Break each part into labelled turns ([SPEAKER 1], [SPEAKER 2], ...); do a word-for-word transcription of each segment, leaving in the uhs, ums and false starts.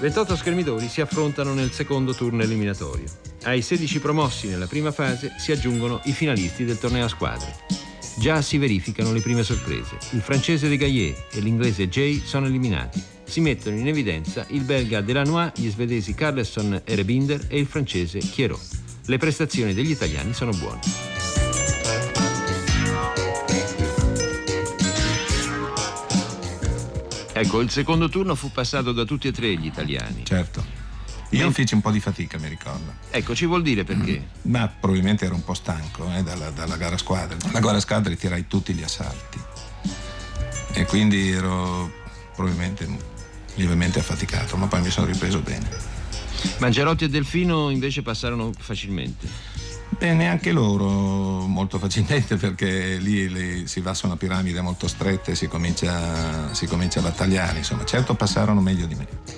[SPEAKER 1] ventotto schermidori si affrontano nel secondo turno eliminatorio. Ai sedici promossi nella prima fase si aggiungono i finalisti del torneo a squadre. Già si verificano le prime sorprese. Il francese De Gaillet e l'inglese Jay sono eliminati. Si mettono in evidenza il belga Delanois, gli svedesi Carlesson e Rebinder e il francese Chiero. Le prestazioni degli italiani sono buone. Ecco, il secondo turno fu passato da tutti e tre gli italiani.
[SPEAKER 2] Certo. Io
[SPEAKER 1] Ma...
[SPEAKER 2] feci un po' di fatica, mi ricordo.
[SPEAKER 1] Ecco, ci vuol dire perché?
[SPEAKER 2] Mm. Ma probabilmente ero un po' stanco eh, dalla, dalla gara a squadre. La gara a squadre tirai tutti gli assalti. E quindi ero probabilmente lievemente affaticato, ma poi mi sono ripreso bene.
[SPEAKER 1] Mangiarotti e Delfino invece passarono facilmente.
[SPEAKER 2] Beh, neanche loro molto facilmente, perché lì, lì si va su una piramide molto stretta e si comincia, si comincia a battagliare. Insomma, certo passarono meglio di me.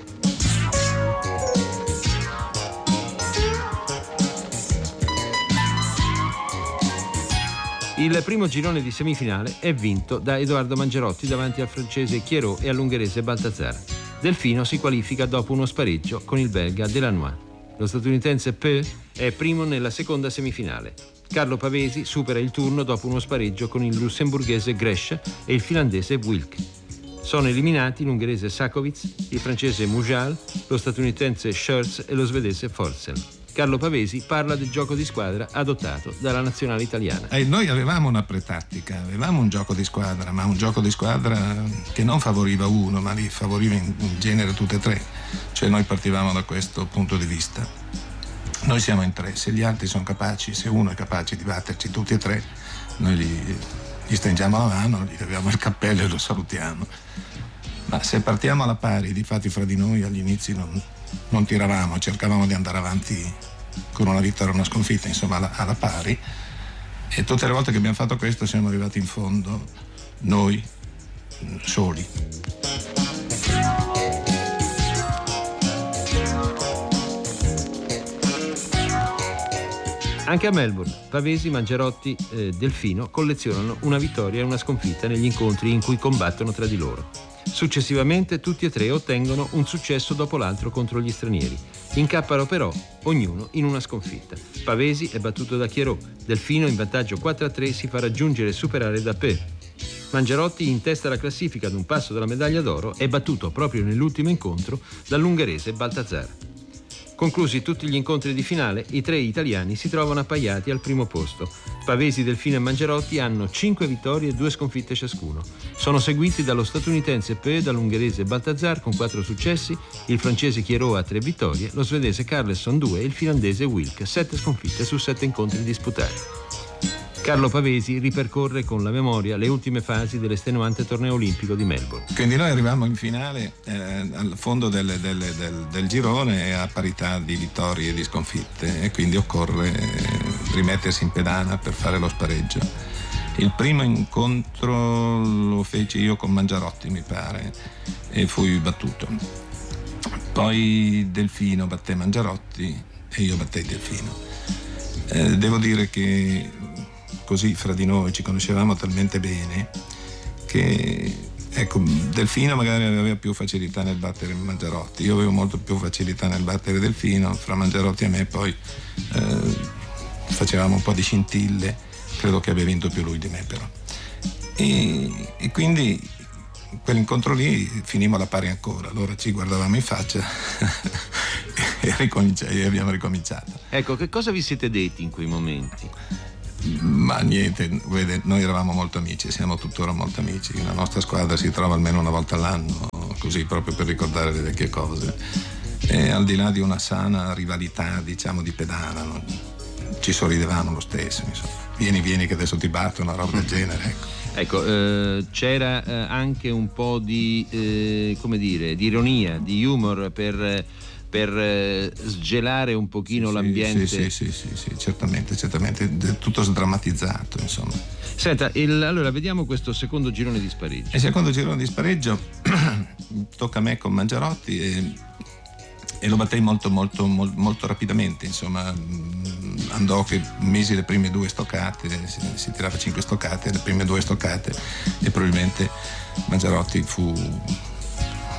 [SPEAKER 1] Il primo girone di semifinale è vinto da Edoardo Mangiarotti davanti al francese Chiero e all'ungherese Baltazar. Delfino si qualifica dopo uno spareggio con il belga Delanois. Lo statunitense Peu è primo nella seconda semifinale. Carlo Pavesi supera il turno dopo uno spareggio con il lussemburghese Gresch e il finlandese Wilk. Sono eliminati l'ungherese Sakovic, il francese Mujal, lo statunitense Scherz e lo svedese Forssell. Carlo Pavesi parla del gioco di squadra adottato dalla nazionale italiana.
[SPEAKER 2] Eh, noi avevamo una pretattica, avevamo un gioco di squadra, ma un gioco di squadra che non favoriva uno, ma li favoriva in, in genere tutte e tre. Cioè noi partivamo da questo punto di vista. Noi siamo in tre, se gli altri sono capaci, se uno è capace di batterci tutti e tre, noi gli, gli stringiamo la mano, gli leviamo il cappello e lo salutiamo. Ma se partiamo alla pari, difatti fra di noi agli inizi non... non tiravamo, cercavamo di andare avanti con una vittoria e una sconfitta, insomma alla, alla pari, e tutte le volte che abbiamo fatto questo siamo arrivati in fondo noi soli.
[SPEAKER 1] Anche a Melbourne, Pavesi, Mangiarotti e eh, Delfino collezionano una vittoria e una sconfitta negli incontri in cui combattono tra di loro. Successivamente tutti e tre ottengono un successo dopo l'altro contro gli stranieri. Incappano però ognuno in una sconfitta. Pavesi è battuto da Chiero, Delfino in vantaggio quattro a tre si fa raggiungere e superare da Peu. Mangiarotti in testa alla classifica ad un passo dalla medaglia d'oro è battuto proprio nell'ultimo incontro dall'ungherese Baltazar. Conclusi tutti gli incontri di finale, i tre italiani si trovano appaiati al primo posto. Pavesi, Delfino e Mangiarotti hanno cinque vittorie e due sconfitte ciascuno. Sono seguiti dallo statunitense Peu e dall'ungherese Baltazar con quattro successi, il francese Chiero ha tre vittorie, lo svedese Carlesson due e il finlandese Wilk, sette sconfitte su sette incontri disputati. Carlo Pavesi ripercorre con la memoria le ultime fasi dell'estenuante torneo olimpico di Melbourne.
[SPEAKER 2] Quindi noi arriviamo in finale eh, al fondo del, del, del, del girone a parità di vittorie e di sconfitte, e quindi occorre eh, rimettersi in pedana per fare lo spareggio. Il primo incontro lo feci io con Mangiarotti, mi pare, e fui battuto. Poi Delfino batté Mangiarotti e io battei Delfino. Eh, devo dire che così fra di noi ci conoscevamo talmente bene che, ecco, Delfino magari aveva più facilità nel battere Mangiarotti, io avevo molto più facilità nel battere Delfino, fra Mangiarotti e me poi eh, facevamo un po' di scintille, credo che abbia vinto più lui di me però. E, e quindi quell'incontro lì finimmo alla pari ancora, allora ci guardavamo in faccia e, ricominci- e abbiamo ricominciato.
[SPEAKER 1] Ecco, che cosa vi siete detti in quei momenti?
[SPEAKER 2] Ma niente, vede, noi eravamo molto amici, siamo tuttora molto amici, la nostra squadra si trova almeno una volta all'anno, così proprio per ricordare le vecchie cose, e al di là di una sana rivalità, diciamo, di pedana, no? Ci sorridevamo lo stesso, insomma. Vieni, vieni che adesso ti batto, una roba del genere, ecco.
[SPEAKER 1] Ecco, eh, c'era eh, anche un po' di, eh, come dire, di ironia, di humor per... per eh, sgelare un pochino
[SPEAKER 2] sì,
[SPEAKER 1] l'ambiente.
[SPEAKER 2] Sì, sì, sì, sì, sì, certamente, certamente, tutto sdrammatizzato, insomma.
[SPEAKER 1] Senta, il, allora vediamo questo secondo girone di spareggio.
[SPEAKER 2] Il secondo girone di spareggio tocca a me con Mangiarotti e, e lo battei molto, molto, molto, molto rapidamente, insomma. Andò che mesi le prime due stoccate, si, si tirava cinque stoccate, le prime due stoccate, e probabilmente Mangiarotti fu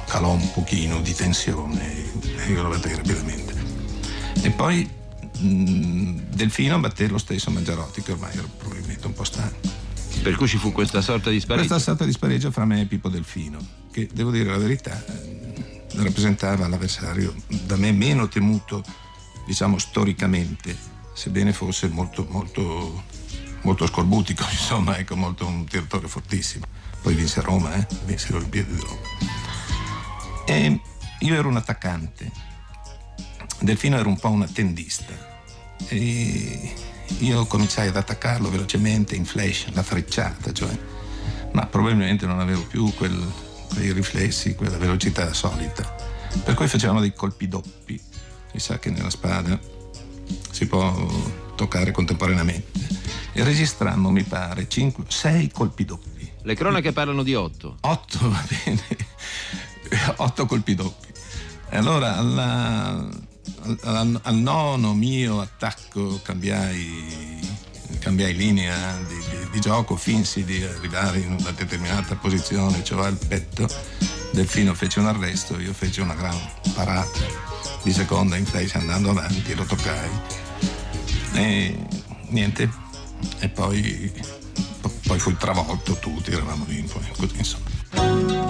[SPEAKER 2] calò un pochino di tensione e io lo vedrei rapidamente. E poi mh, Delfino batté lo stesso Mangiarotti, che ormai era probabilmente un po' stanco.
[SPEAKER 1] Per cui ci fu questa sorta di spareggio.
[SPEAKER 2] Questa sorta di spareggio fra me e Pippo Delfino, che devo dire la verità rappresentava l'avversario da me meno temuto, diciamo storicamente, sebbene fosse molto molto molto scorbutico, insomma, ecco, molto un tiratore fortissimo. Poi vinse a Roma, eh? vinse le Olimpiadi di Roma. E io ero un attaccante, Delfino era un po' un attendista e io cominciai ad attaccarlo velocemente in flash, la frecciata, cioè, ma probabilmente non avevo più quel, quei riflessi, quella velocità solita, per cui facevamo dei colpi doppi. Si sa che nella spada si può toccare contemporaneamente e registrammo, mi pare, cinque, sei colpi doppi.
[SPEAKER 1] Le cronache parlano di otto.
[SPEAKER 2] Otto, va bene, otto colpi doppi. E allora alla, al, al nono mio attacco cambiai, cambiai linea di, di, di gioco, finsi di arrivare in una determinata posizione, cioè al petto. Delfino fece un arresto, io feci una gran parata di seconda in flash andando avanti e lo toccai. E niente, e poi, poi fui travolto, tutti eravamo lì, poi così insomma.